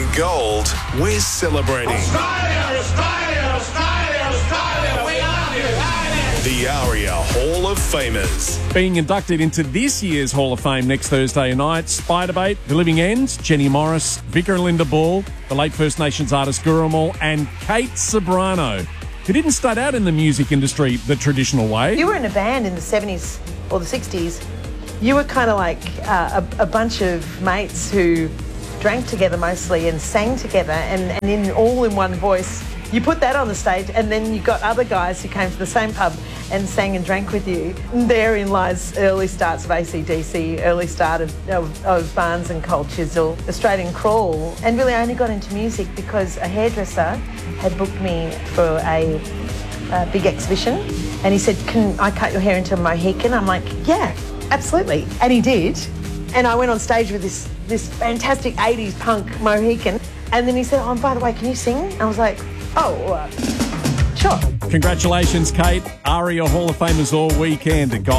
gold, we're celebrating. Australia, Australia, Australia, Australia, we love you. The ARIA Hall of Famers. Being inducted into this year's Hall of Fame next Thursday night, Spiderbait, The Living End, Jenny Morris, Vicar and Linda Ball, the late First Nations artist Gurumul, and Kate Ceberano, who didn't start out in the music industry the traditional way. You were in a band in the 70s or the 60s. You were kind of like a bunch of mates who drank together mostly and sang together and in all in one voice. You put that on the stage and then you got other guys who came to the same pub and sang and drank with you. And therein lies early starts of AC/DC, early start of Barnes and Cold Chisel, Australian Crawl. And really I only got into music because a hairdresser had booked me for a big exhibition and he said, "Can I cut your hair into a Mohican?" I'm like, "Yeah, absolutely." And he did. And I went on stage with this fantastic 80s punk Mohican. And then he said, "Oh, by the way, can you sing?" And I was like, "Oh, sure." Congratulations, Kate. ARIA Hall of Famers all weekend at Gold.